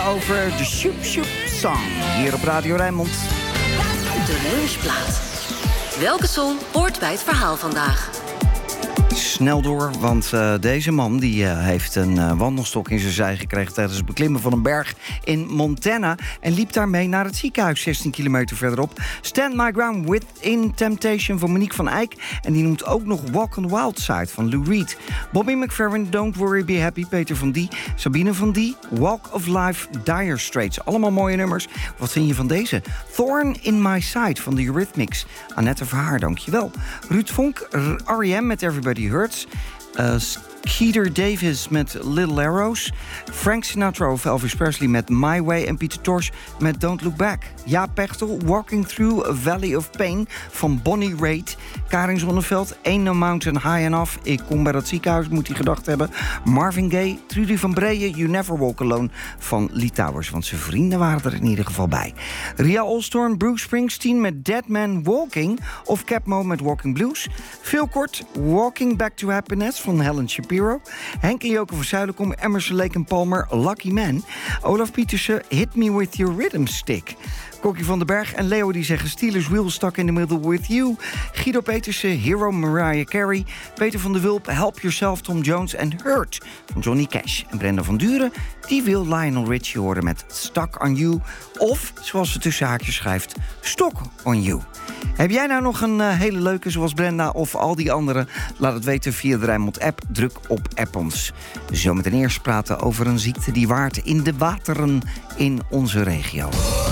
over de Shoop Shoop Song hier op Radio Rijnmond. De lunchplaat. Welke song hoort bij het verhaal vandaag? Snel door, want deze man die heeft een wandelstok in zijn zij gekregen tijdens het beklimmen van een berg in Montana en liep daarmee naar het ziekenhuis 16 kilometer verderop. Stand My Ground Within Temptation van Monique van Eyck. En die noemt ook nog Walk on the Wild Side van Lou Reed. Bobby McFerrin, Don't Worry Be Happy, Peter van Die. Sabine van Die, Walk of Life, Dire Straits. Allemaal mooie nummers. Wat vind je van deze? Thorn in My Side van de Eurythmics. Annette Verhaar, dankjewel. Ruud Vonk, R.E.M. met Everybody Hurts. Skeeter Davis met Little Arrows. Frank Sinatra of Elvis Presley met My Way. En Pieter Tosh met Don't Look Back. Jaap Pechtel, Walking Through a Valley of Pain van Bonnie Raitt. Karin Zonneveld, Ain't No Mountain High Enough. Ik kom bij dat ziekenhuis, moet hij gedacht hebben. Marvin Gaye, Trudy van Breyen, You Never Walk Alone van Lee Towers. Want zijn vrienden waren er in ieder geval bij. Ria Olstorn, Bruce Springsteen met Dead Man Walking. Of Capmo met Walking Blues. Veel kort, Walking Back to Happiness van Helen Shapiro. Henk en Joke van Zuilenkom, Emerson, Lake and Palmer, Lucky Man. Olaf Pietersen, Hit Me With Your Rhythm Stick. Kokkie van den Berg en Leo die zeggen Steelers Wheel Stuck in the Middle With You. Guido Petersen, Hero, Mariah Carey. Peter van der Wulp, Help Yourself, Tom Jones en Hurt van Johnny Cash. En Brenda van Duren, die wil Lionel Richie horen met Stuck on You. Of, zoals ze tussen haakjes schrijft, Stock on You. Heb jij nou nog een hele leuke zoals Brenda of al die anderen? Laat het weten via de Rijnmond-app. Druk op app ons. Zometeen eerst praten over een ziekte die waart in de wateren in onze regio.